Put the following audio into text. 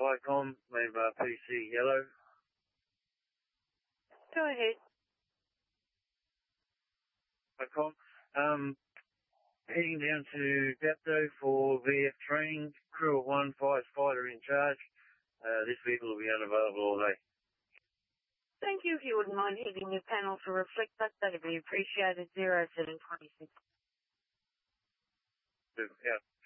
FICOM, Myanmar PC Yellow. Go ahead. FICOM. Heading down to Dapto for VF training. Crew of 1, firefighter in charge. This vehicle will be unavailable all day. Thank you. If you wouldn't mind hitting your panel to reflect that, that'd be appreciated. 0726. Yeah.